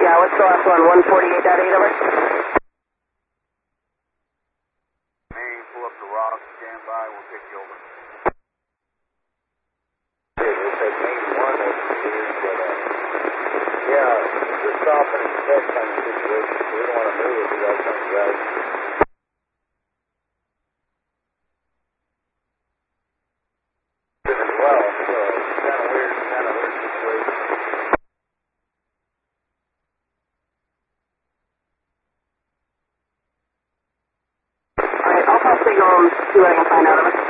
Yeah, what's the last one? 148.8 over? Main, pull up the rock, stand by, we'll take you over. We'll take main 1 over here, but yeah, just stop and inspect on the situation, so we don't want to move if we got something right. Well, so it's kind of weird situation. Alright, I'll call Signal and see what I can find out of it.